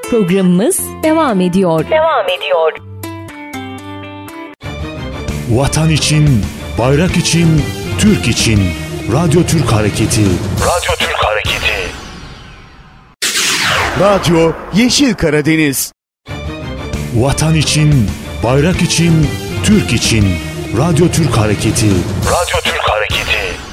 Programımız devam ediyor. Vatan için, bayrak için, Türk için. Radyo Türk Hareketi. Radyo Yeşil Karadeniz. Vatan için, bayrak için, Türk için. Radyo Türk Hareketi.